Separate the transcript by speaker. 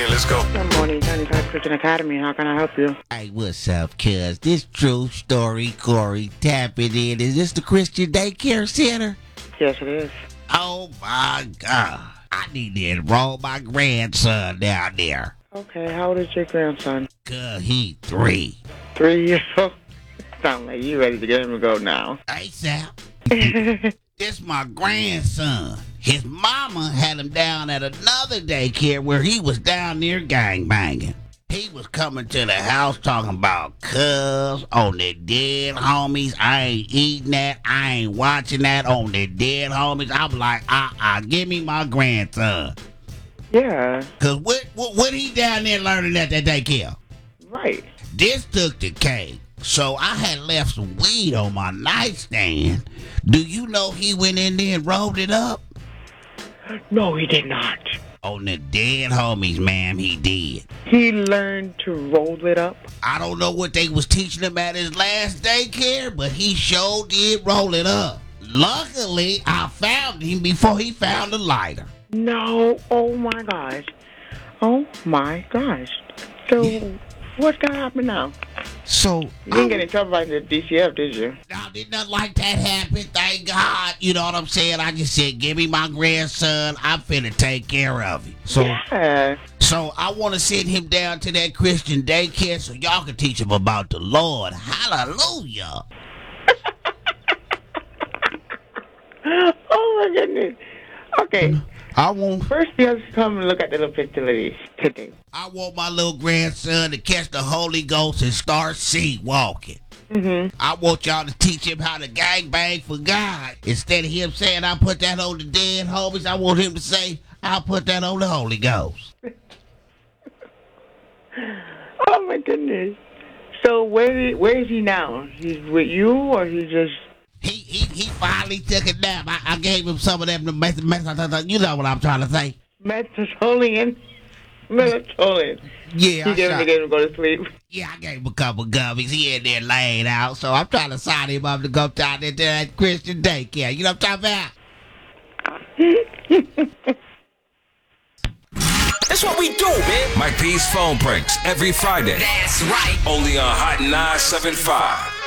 Speaker 1: Let's go.
Speaker 2: Good morning, Sunnyside Christian Academy. How can I help you?
Speaker 3: Hey, what's up, cuz? This True Story Corey tapping in. Is this the Christian Daycare Center?
Speaker 2: Yes, it is.
Speaker 3: Oh, my God. I need to enroll my grandson down there.
Speaker 2: Okay, how old is your grandson?
Speaker 3: Cuz he 3.
Speaker 2: 3 years old. Sound like you ready to get him to go now.
Speaker 3: Hey, Sap. This my grandson. His mama had him down at another daycare where he was down there gangbanging. He was coming to the house talking about cuz on the dead homies. I ain't eating that. I ain't watching that on the dead homies. I'm like, give me my grandson.
Speaker 2: Yeah,
Speaker 3: Cause what he down there learning at that daycare?
Speaker 2: right.
Speaker 3: This took the cake. So I had left some weed on my nightstand. Do you know he went in there and rolled it up?
Speaker 2: No, he did not.
Speaker 3: On the dead homies, ma'am, he did.
Speaker 2: He learned to roll it up.
Speaker 3: I don't know what they was teaching him at his last daycare, but he sure did roll it up. Luckily, I found him before he found the lighter.
Speaker 2: No, oh my gosh. Oh my gosh. So, what's gonna happen now?
Speaker 3: So,
Speaker 2: You didn't get in trouble by the DCF, did you?
Speaker 3: now, did nothing like that happen? Thank God. You know what I'm saying? I just said, give me my grandson. I'm finna take care of him.
Speaker 2: Yeah.
Speaker 3: So I want to send him down to that Christian daycare so y'all can teach him about the Lord. Hallelujah.
Speaker 2: Oh my goodness. Okay. First, you have to come and look at the little facilities today.
Speaker 3: I want my little grandson to catch the Holy Ghost and start seat walking.
Speaker 2: Mm-hmm.
Speaker 3: I want y'all to teach him how to gangbang for God. Instead of him saying, I put that on the dead homies, I want him to say, I'll put that on the Holy Ghost.
Speaker 2: Oh my goodness. So where is he now? He's with you, or he just?
Speaker 3: He finally took a nap. I gave him some of them. You know what I'm trying to say.
Speaker 2: Melatonin.
Speaker 3: Yeah,
Speaker 2: He gave him to go to sleep.
Speaker 3: Yeah, I gave him a couple gummies. He in there laying out, so I'm trying to sign him up to go down there to that Christian daycare. You know what I'm talking about?
Speaker 1: That's what we do, man.
Speaker 4: Mike P's phone pranks every Friday.
Speaker 1: That's right.
Speaker 4: Only on Hot 975.